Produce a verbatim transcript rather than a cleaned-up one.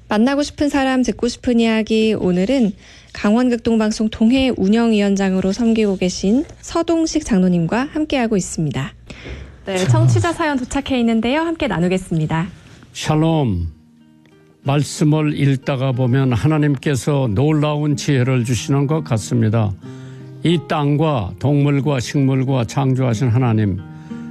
만나고 싶은 사람 듣고 싶은 이야기, 오늘은 강원극동방송 동해 운영위원장으로 섬기고 계신 서동식 장로님과 함께하고 있습니다. 네, 청취자 사연 도착해 있는데요. 함께 나누겠습니다. 샬롬. 말씀을 읽다가 보면 하나님께서 놀라운 지혜를 주시는 것 같습니다. 이 땅과 동물과 식물과 창조하신 하나님,